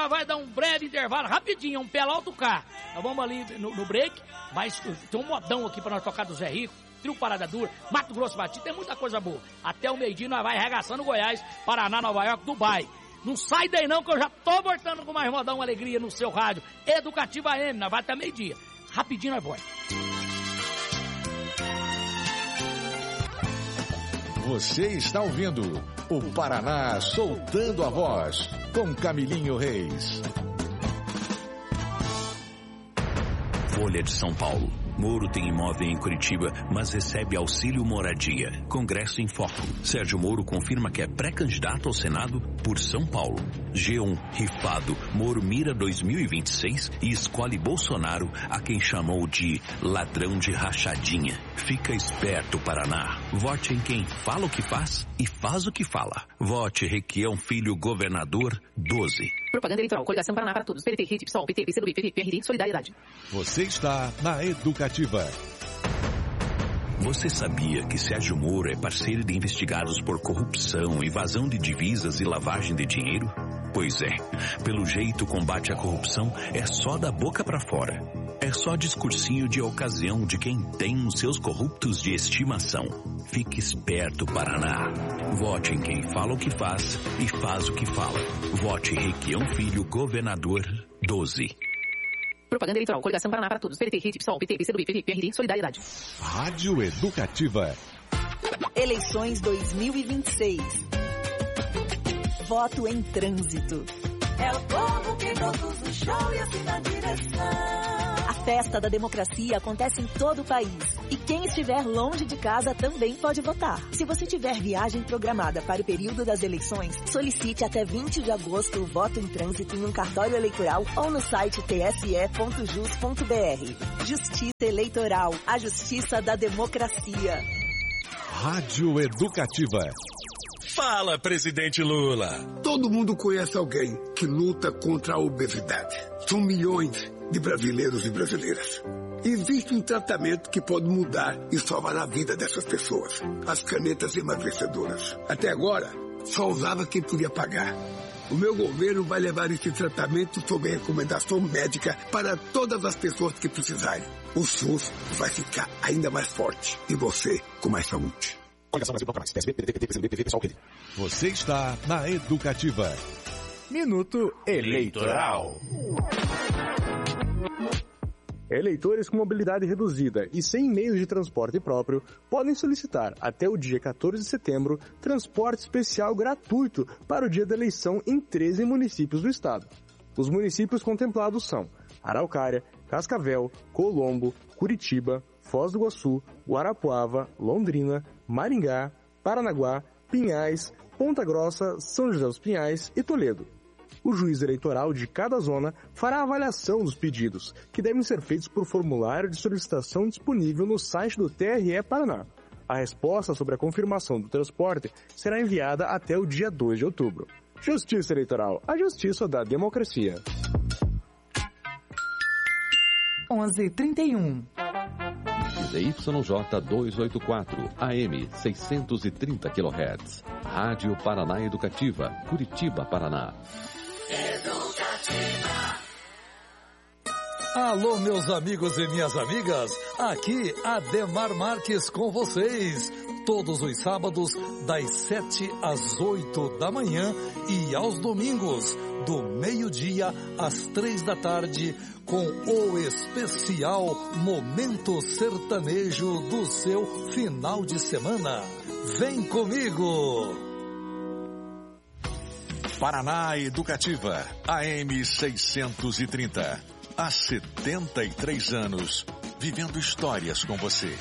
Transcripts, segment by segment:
nós vai dar um breve intervalo, rapidinho, um pela alto cá. Nós vamos ali no break, mas tem um modão aqui pra nós tocar do Zé Rico, Trio Parada Dura, Mato Grosso Batido, tem muita coisa boa. Até o meio-dia nós vai arregaçando Goiás, Paraná, Nova York, Dubai. Não sai daí não, que eu já tô voltando com mais modão, alegria no seu rádio Educativa AM, nós vai até meio-dia. Rapidinho nós vamos. Você está ouvindo o Paraná Soltando a Voz, com Camilinho Reis. Folha de São Paulo. Moro tem imóvel em Curitiba, mas recebe auxílio moradia. Congresso em Foco. Sérgio Moro confirma que é pré-candidato ao Senado por São Paulo. G1 rifado. Moro mira 2026 e escolhe Bolsonaro, a quem chamou de ladrão de rachadinha. Fica esperto, Paraná. Vote em quem fala o que faz e faz o que fala. Vote Requião Filho Governador 12. Propaganda eleitoral. Coligação Paraná para todos. PT, RIT, PSOL, PT, PCdoB, PP, PRD, Solidariedade. Você está na Educativa. Você sabia que Sérgio Moro é parceiro de investigados por corrupção, evasão de divisas e lavagem de dinheiro? Pois é, pelo jeito o combate à corrupção é só da boca pra fora. É só discursinho de ocasião de quem tem os seus corruptos de estimação. Fique esperto, Paraná. Vote em quem fala o que faz e faz o que fala. Vote Requião Filho Governador 12. Propaganda eleitoral. Coligação Paraná para todos. PT, RIT, PSOL, PT, PCdoB, PP, PRD, Solidariedade. Rádio Educativa. Eleições 2026. Voto em trânsito. É o povo que todos no show e assim na direção. A festa da democracia acontece em todo o país. E quem estiver longe de casa também pode votar. Se você tiver viagem programada para o período das eleições, solicite até 20 de agosto o voto em trânsito em um cartório eleitoral ou no site tse.jus.br. Justiça Eleitoral, a justiça da democracia. Rádio Educativa. Fala, presidente Lula. Todo mundo conhece alguém que luta contra a obesidade. São milhões de brasileiros e brasileiras. Existe um tratamento que pode mudar e salvar a vida dessas pessoas. As canetas emagrecedoras. Até agora, só usava quem podia pagar. O meu governo vai levar esse tratamento sob recomendação médica para todas as pessoas que precisarem. O SUS vai ficar ainda mais forte e você com mais saúde. Você está na Educativa. Minuto Eleitoral. Eleitores com mobilidade reduzida e sem meios de transporte próprio podem solicitar até o dia 14 de setembro transporte especial gratuito para o dia da eleição em 13 municípios do estado. Os municípios contemplados são Araucária, Cascavel, Colombo, Curitiba, Foz do Iguaçu, Guarapuava, Londrina, Maringá, Paranaguá, Pinhais, Ponta Grossa, São José dos Pinhais e Toledo. O juiz eleitoral de cada zona fará a avaliação dos pedidos, que devem ser feitos por formulário de solicitação disponível no site do TRE Paraná. A resposta sobre a confirmação do transporte será enviada até o dia 2 de outubro. Justiça Eleitoral, a justiça da democracia. 11h31. ZYJ 284, AM 630 kHz. Rádio Paraná Educativa, Curitiba, Paraná. Educativa. Alô, meus amigos e minhas amigas, aqui Ademar Marques com vocês, todos os sábados das 7 às 8 da manhã e aos domingos, do meio-dia às 3 da tarde, com o especial Momento Sertanejo do seu final de semana. Vem comigo! Paraná Educativa, AM 630. Há 73 anos, vivendo histórias com você.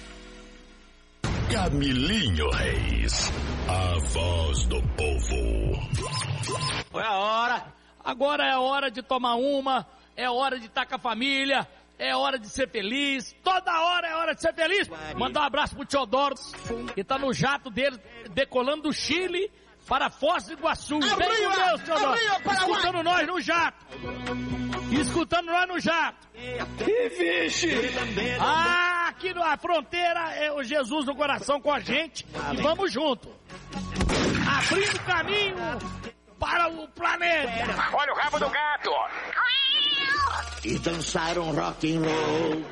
Camilinho Reis, a voz do povo. Foi a hora, agora é a hora de tomar uma, é hora de estar com a família, é hora de ser feliz, toda hora é hora de ser feliz. Mandar um abraço pro Teodoro, que tá no jato dele, decolando do Chile para Foz do Iguaçu. Vem com Deus, Teodoro, escutando nós no jato. Escutando nós no jato. Que vixe! Aqui na fronteira é o Jesus no coração com a gente. E vamos junto. Abrindo caminho para o planeta. Olha o rabo do gato. E dançaram rock and roll.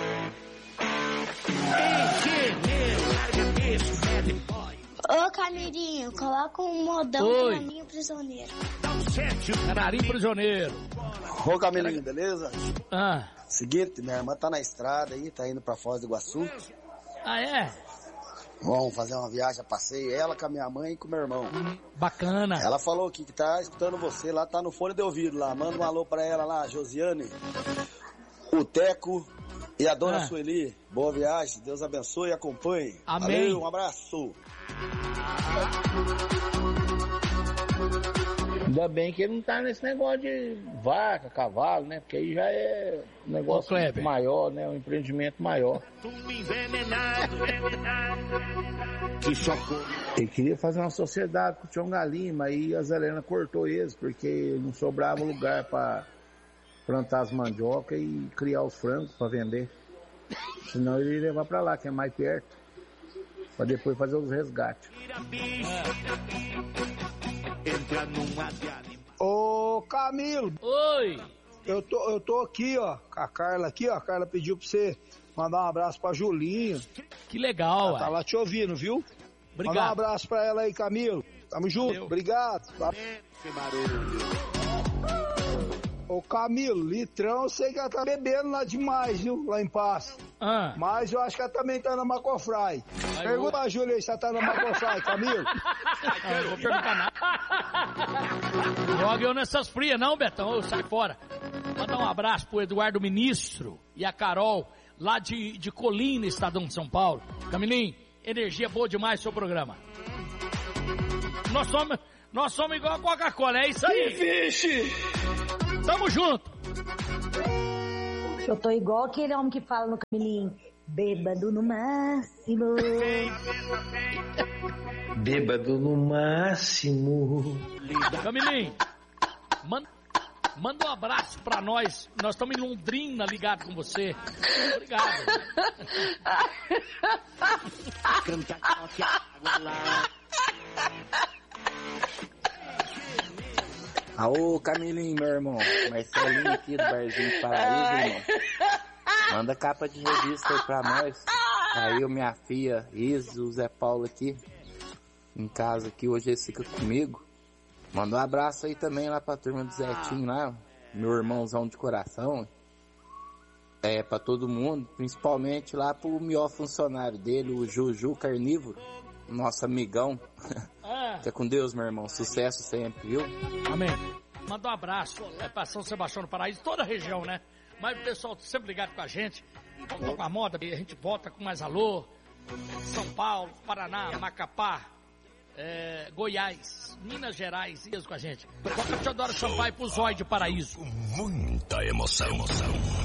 Ô Camilinho, coloca um modão pra mim, prisioneiro. Canarinho prisioneiro. Ô Camilinho, beleza? Ah. Seguinte, minha irmã tá na estrada aí, tá indo pra Foz do Iguaçu. Ah, é? Vamos fazer uma viagem a passeio, ela com a minha mãe e com o meu irmão. Bacana. Ela falou aqui que tá escutando você lá, tá no fone de ouvido lá. Manda um alô pra ela lá, Josiane, o Teco e a dona Sueli. Boa viagem, Deus abençoe e acompanhe. Amém. Valeu, um abraço. Ainda bem que ele não tá nesse negócio de vaca, cavalo, né? Porque aí já é um negócio maior, né? Um empreendimento maior. Ele queria fazer uma sociedade com o Tião Galinho, mas aí a Zelena cortou eles, porque não sobrava lugar para plantar as mandiocas e criar os frangos para vender. Senão ele ia levar para lá, que é mais perto, para depois fazer os resgates. Ô Camilo. Oi. Eu tô aqui, ó, com a Carla aqui, ó. A Carla pediu pra você mandar um abraço pra Julinho. Que legal, ela tá lá te ouvindo, viu? Obrigado. Manda um abraço pra ela aí, Camilo. Tamo junto. Valeu. Obrigado. Que barulho. Ô Camilo, litrão, eu sei que ela tá bebendo lá demais, viu? Lá em Paz. Mas eu acho que ela também tá na Macofrai. Pergunta a Júlia aí se ela tá na Macofrai, Camilo. Não vou perguntar nada. Joga eu nessas frias, não, Betão. Eu saio fora. Mandar um abraço pro Eduardo Ministro e a Carol, lá de Colina, Estadão de São Paulo. Camilinho, energia boa demais seu programa. Nós somos igual a Coca-Cola, é isso aí. Que vixe! Tamo junto. Eu tô igual aquele homem que fala no Camilinho. Bêbado no máximo. Bêbado no máximo. Camilinho, manda um abraço pra nós. Nós estamos em Londrina ligado com você. Obrigado. Aô, Camilinho, meu irmão. Marcelinho aqui do Barzinho Paraíso, irmão. Manda capa de revista aí pra nós. Aí eu, minha filha, Isa, o Zé Paulo aqui, em casa aqui, hoje eles ficam comigo. Manda um abraço aí também lá pra turma do Zetinho lá, meu irmãozão de coração. Pra todo mundo, principalmente lá pro melhor funcionário dele, o Juju Carnívoro, nosso amigão. Fica com Deus, meu irmão. Sucesso sempre, viu? Amém. Manda um abraço pra São Sebastião do Paraíso, toda a região, né? Mas o pessoal sempre ligado com a gente. Voltou com a moda, a gente volta com mais alô. São Paulo, Paraná, Macapá, Goiás, Minas Gerais, com a gente. Toca Teodoro Sampaio pro Zóio de Paraíso. Muita emoção.